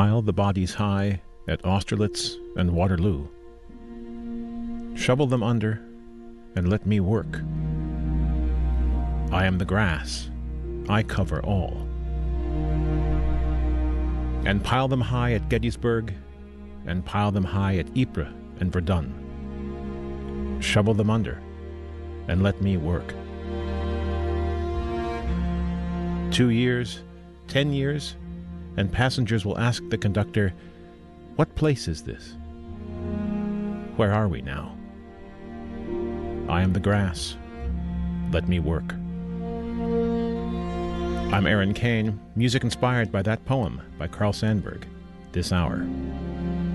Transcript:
Pile the bodies high at Austerlitz and Waterloo. Shovel them under, and let me work. I am the grass, I cover all. And pile them high at Gettysburg, and pile them high at Ypres and Verdun. Shovel them under, and let me work. 2 years, 10 years, and passengers will ask the conductor, "What place is this? Where are we now?" I am the grass. Let me work. I'm Aaron Kane, music inspired by that poem by Carl Sandburg, this hour.